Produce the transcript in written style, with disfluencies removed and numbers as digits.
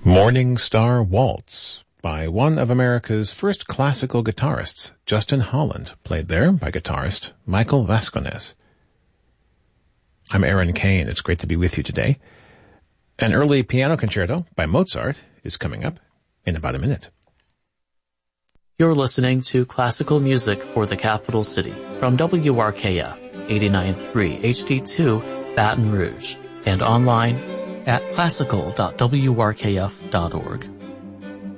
Morning Star Waltz by one of America's first classical guitarists, Justin Holland, played there by guitarist Michael Vasconez. I'm Aaron Kane. It's great to be with you today. An early piano concerto by Mozart is coming up in about a minute. You're listening to Classical Music for the Capital City from WRKF 89.3 HD2 Baton Rouge and online at classical.wrkf.org.